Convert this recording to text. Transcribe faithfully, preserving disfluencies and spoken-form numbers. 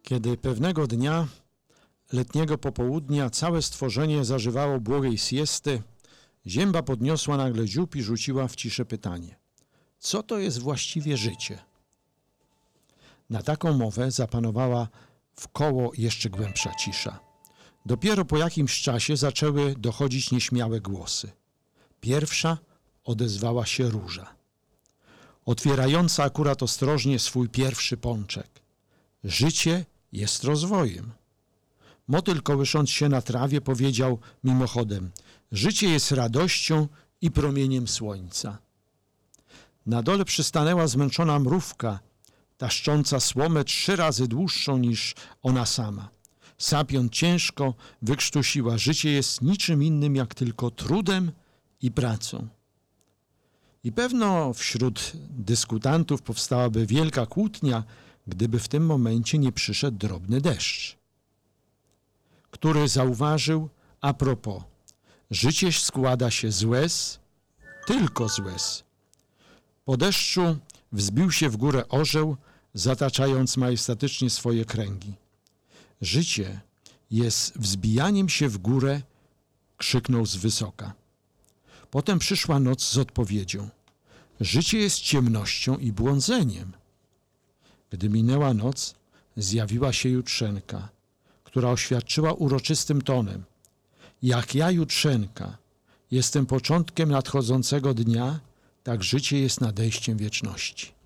Kiedy pewnego dnia, letniego popołudnia, całe stworzenie zażywało błogiej siesty, Zięba podniosła nagle dziób i rzuciła w ciszę pytanie: co to jest właściwie życie? Na taką mowę zapanowała wkoło jeszcze głębsza cisza. Dopiero po jakimś czasie zaczęły dochodzić nieśmiałe głosy. Pierwsza odezwała się Róża, otwierająca akurat ostrożnie swój pierwszy pączek. Życie jest rozwojem. Motyl, kołysząc się na trawie, powiedział mimochodem: życie jest radością i promieniem słońca. Na dole przystanęła zmęczona mrówka, taszcząca słomę trzy razy dłuższą niż ona sama. Sapiąc ciężko, wykrztusiła: życie jest niczym innym jak tylko trudem i pracą. I pewno wśród dyskutantów powstałaby wielka kłótnia, gdyby w tym momencie nie przyszedł drobny deszcz, który zauważył a propos: życie składa się z łez, tylko z łez. Po deszczu wzbił się w górę orzeł, zataczając majestatycznie swoje kręgi. Życie jest wzbijaniem się w górę, krzyknął z wysoka. Potem przyszła noc z odpowiedzią: życie jest ciemnością i błądzeniem. Gdy minęła noc, zjawiła się Jutrzenka, która oświadczyła uroczystym tonem: jak ja, Jutrzenka, jestem początkiem nadchodzącego dnia, tak życie jest nadejściem wieczności.